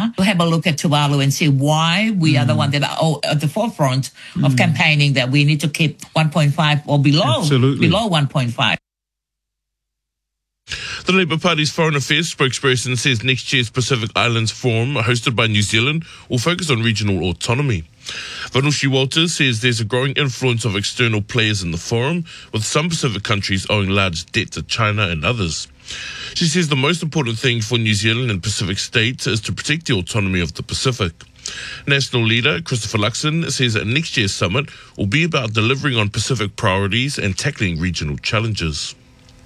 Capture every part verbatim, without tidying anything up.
China to have a look at Tuvalu and see why we mm. are the one that are oh, at the forefront mm. of campaigning that we need to keep one point five or below, Absolutely. below one point five. The Labour Party's Foreign Affairs spokesperson says next year's Pacific Islands Forum, hosted by New Zealand, will focus on regional autonomy. Vanushi Walters says there's a growing influence of external players in the forum, with some Pacific countries owing large debt to China and others. She says the most important thing for New Zealand and Pacific states is to protect the autonomy of the Pacific. National leader Christopher Luxon says that next year's summit will be about delivering on Pacific priorities and tackling regional challenges.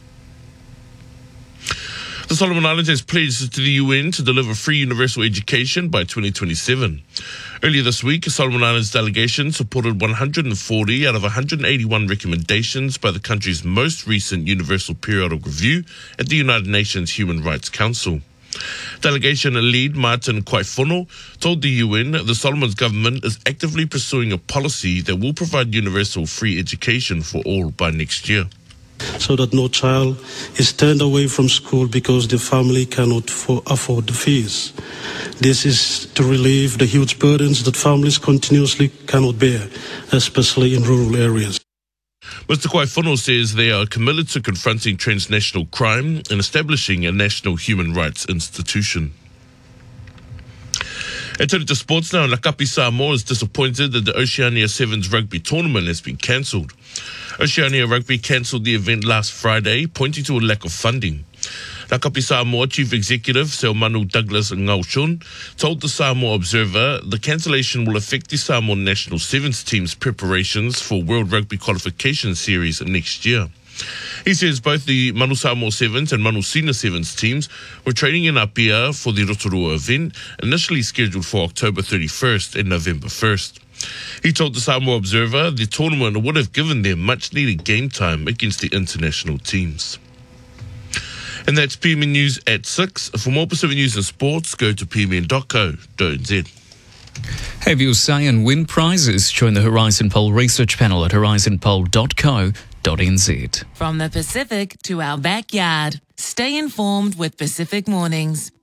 The Solomon Islands has pledged to the U N to deliver free universal education by twenty twenty-seven. Earlier this week, a Solomon Islands delegation supported one hundred forty out of one hundred eighty-one recommendations by the country's most recent Universal Periodic Review at the United Nations Human Rights Council. Delegation lead Martin Kwaifono told the U N the Solomons government is actively pursuing a policy that will provide universal free education for all by next year. So that no child is turned away from school because the family cannot for, afford the fees. This is to relieve the huge burdens that families continuously cannot bear, especially in rural areas. Mister Kwaifono says they are committed to confronting transnational crime and establishing a national human rights institution. And turning to sports now, Lakapi Samoa is disappointed that the Oceania Sevens rugby tournament has been cancelled. Oceania Rugby cancelled the event last Friday, pointing to a lack of funding. Lakapi Samoa Chief Executive Seumanu Douglas Ngaushun told the Samoa Observer the cancellation will affect the Samoa national sevens team's preparations for World Rugby Qualification Series next year. He says both the Manu Samoa Sevens and Manu Sina Sevens teams were training in Apia for the Rotorua event, initially scheduled for October thirty-first and November first. He told the Samoa Observer the tournament would have given them much-needed game time against the international teams. And that's P M N News at six. For more Pacific News and Sports, go to p m n dot co dot n z. Have your say and win prizes. Join the Horizon Poll research panel at horizon poll dot co dot n z. From the Pacific to our backyard, stay informed with Pacific Mornings.